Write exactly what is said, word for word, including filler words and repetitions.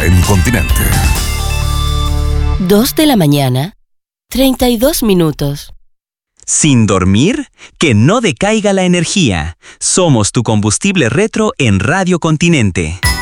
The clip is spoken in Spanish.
en Continente. Dos de la mañana, treinta y dos minutos. Sin dormir, que no decaiga la energía. Somos tu combustible retro en Radio Continente.